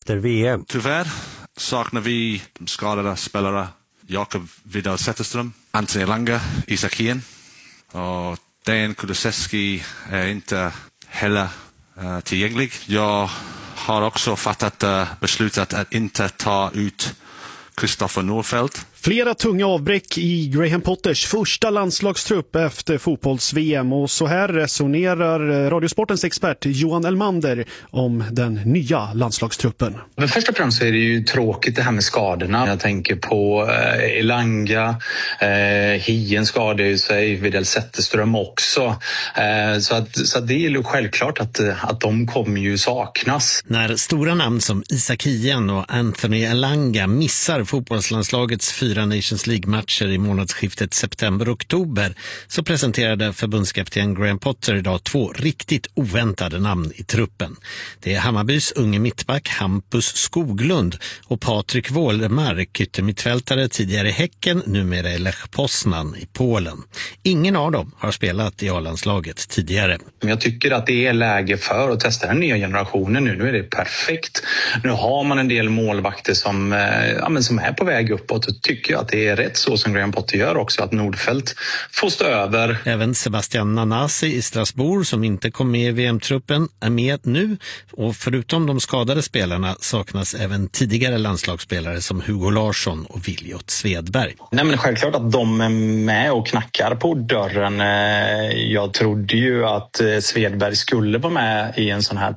efter VM. Tyvärr saknar vi skadade spelare Jakob Vidal Zetterström, Anthony Elanga, Isak Hien och Dejan Kulusevski är inte heller tillgänglig. Jag har också fattat beslutet att inte ta ut Kristoffer Nordfeldt. Flera tunga avbräck i Graham Potters första landslagstrupp efter fotbolls-VM, och så här resonerar Radiosportens expert Johan Elmander om den nya landslagstruppen. Men först och främst så är det ju tråkigt det här med skadorna. Jag tänker på Elanga, Hien skadade sig, Vidal Zetterström också. Så att det är ju självklart att de kommer ju saknas. När stora namn som Isak Hien och Anthony Elanga missar fotbollslandslagets 4 Nations League-matcher i månadsskiftet september-oktober så presenterade förbundskapten Graham Potter idag 2 riktigt oväntade namn i truppen. Det är Hammarbys unge mittback Hampus Skoglund och Patrik Wålemark, yttermittfältare tidigare i Häcken, numera i Lech Poznan i Polen. Ingen av dem har spelat i A-landslaget tidigare. Men jag tycker att det är läge för att testa den nya generationen nu. Nu är det perfekt. Nu har man en del målvakter som är på väg uppåt, och tycker jag att det är rätt så som Graham Potter gör också, att Nordfeldt får stå över. Även Sebastian Nanasi i Strasbourg, som inte kom med i VM-truppen, är med nu, och förutom de skadade spelarna saknas även tidigare landslagsspelare som Hugo Larsson och Viljot Svedberg. Nej, men självklart att de är med och knackar på dörren. Jag trodde ju att Svedberg skulle vara med i en sån här